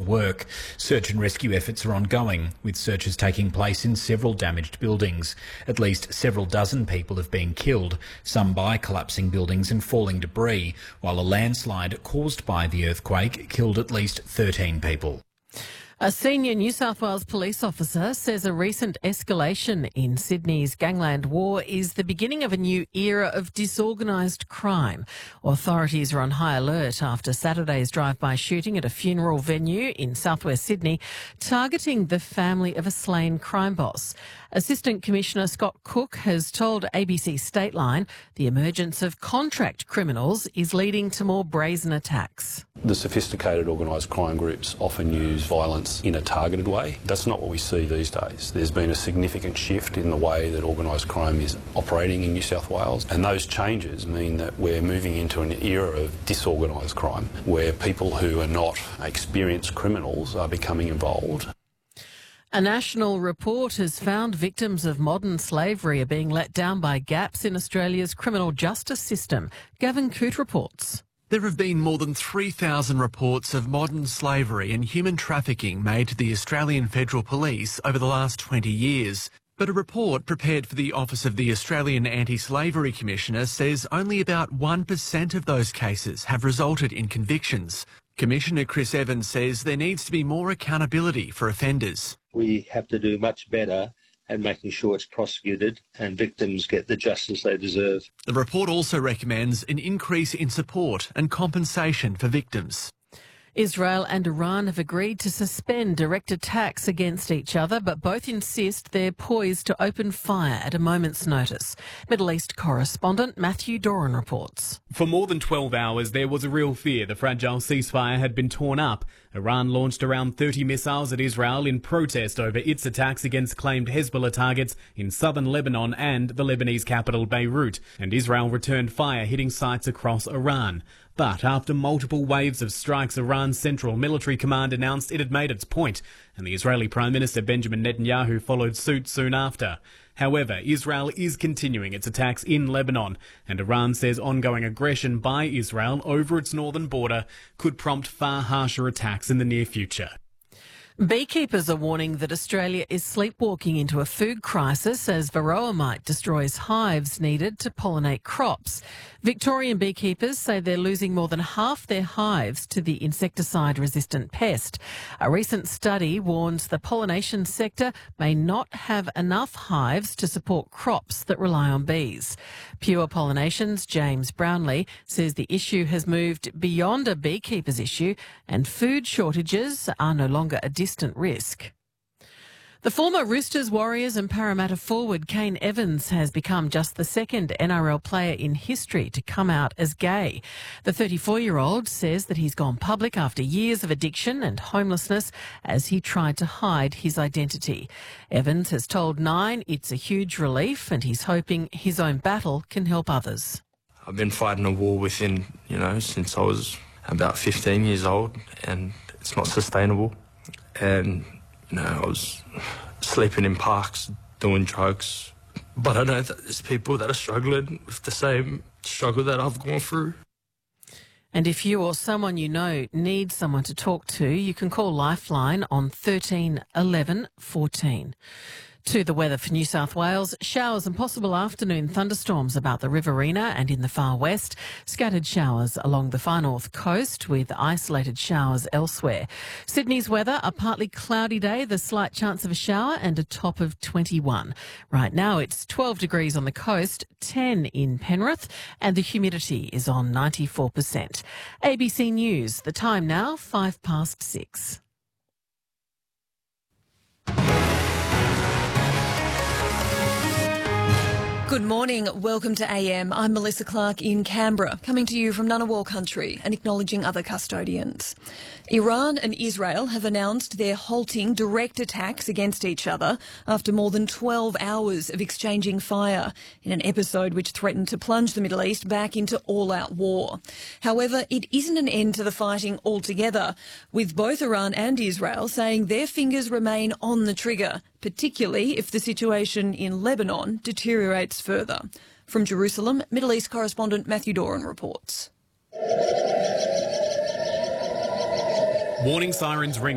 work. Search and rescue efforts are ongoing, with searches taking place in several damaged buildings. At least several dozen people have been killed, some by collapsing buildings and falling debris, while a landslide caused by the earthquake killed at least 13 people. A senior New South Wales police officer says a recent escalation in Sydney's gangland war is the beginning of a new era of disorganised crime. Authorities are on high alert after Saturday's drive-by shooting at a funeral venue in southwest Sydney, targeting the family of a slain crime boss. Assistant Commissioner Scott Cook has told ABC Stateline the emergence of contract criminals is leading to more brazen attacks. The sophisticated organised crime groups often use violence in a targeted way. That's not what we see these days. There's been a significant shift in the way that organised crime is operating in New South Wales, and those changes mean that we're moving into an era of disorganised crime where people who are not experienced criminals are becoming involved. A national report has found victims of modern slavery are being let down by gaps in Australia's criminal justice system. Gavin Coote reports. There have been more than 3,000 reports of modern slavery and human trafficking made to the Australian Federal Police over the last 20 years. But a report prepared for the Office of the Australian Anti-Slavery Commissioner says only about 1% of those cases have resulted in convictions. Commissioner Chris Evans says there needs to be more accountability for offenders. We have to do much better at making sure it's prosecuted and victims get the justice they deserve. The report also recommends an increase in support and compensation for victims. Israel and Iran have agreed to suspend direct attacks against each other, but both insist they're poised to open fire at a moment's notice. Middle East correspondent Matthew Doran reports. For more than 12 hours, there was a real fear the fragile ceasefire had been torn up. Iran launched around 30 missiles at Israel in protest over its attacks against claimed Hezbollah targets in southern Lebanon and the Lebanese capital Beirut, and Israel returned fire hitting sites across Iran. But after multiple waves of strikes, Iran's Central Military Command announced it had made its point, and the Israeli Prime Minister Benjamin Netanyahu followed suit soon after. However, Israel is continuing its attacks in Lebanon, and Iran says ongoing aggression by Israel over its northern border could prompt far harsher attacks in the near future. Beekeepers are warning that Australia is sleepwalking into a food crisis as varroa mite destroys hives needed to pollinate crops. Victorian beekeepers say they're losing more than half their hives to the insecticide-resistant pest. A recent study warns the pollination sector may not have enough hives to support crops that rely on bees. Pure Pollination's James Brownlee says the issue has moved beyond a beekeeper's issue and food shortages are no longer a distant risk. The former Roosters, Warriors and Parramatta forward Kane Evans has become just the second NRL player in history to come out as gay. The 34-year-old says that he's gone public after years of addiction and homelessness as he tried to hide his identity. Evans has told Nine it's a huge relief and he's hoping his own battle can help others. I've been fighting a war within, since I was about 15 years old, and it's not sustainable. And I was sleeping in parks, doing drugs. But I know that there's people that are struggling with the same struggle that I've gone through. And if you or someone you know needs someone to talk to, you can call Lifeline on 13 11 14. To the weather for New South Wales, showers and possible afternoon thunderstorms about the Riverina and in the far west, scattered showers along the far north coast with isolated showers elsewhere. Sydney's weather, a partly cloudy day, the slight chance of a shower and a top of 21. Right now it's 12 degrees on the coast, 10 in Penrith and the humidity is on 94%. ABC News, the time now 6:05. Good morning. Welcome to AM. I'm Melissa Clark in Canberra, coming to you from Ngunnawal country and acknowledging other custodians. Iran and Israel have announced they're halting direct attacks against each other after more than 12 hours of exchanging fire in an episode which threatened to plunge the Middle East back into all-out war. However, it isn't an end to the fighting altogether, with both Iran and Israel saying their fingers remain on the trigger, particularly if the situation in Lebanon deteriorates further. From Jerusalem, Middle East correspondent Matthew Doran reports. Warning sirens ring